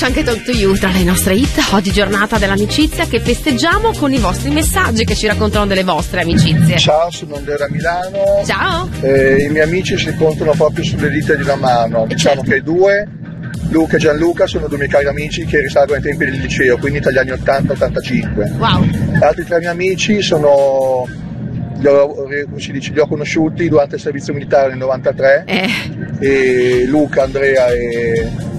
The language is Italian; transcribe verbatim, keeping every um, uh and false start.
Anche Talk to You tra le nostre hit, oggi giornata dell'amicizia che festeggiamo con i vostri messaggi che ci raccontano delle vostre amicizie. Ciao, sono Andrea da Milano. Ciao. Eh, I miei amici si contano proprio sulle dita di una mano. Diciamo che due, Luca e Gianluca, sono due miei cari amici che risalgono ai tempi del liceo, quindi tra gli anni ottanta ottantacinque. Wow. Altri tre miei amici sono, li ho, si dice, li ho conosciuti durante il servizio militare nel novantatré. Eh. E Luca, Andrea e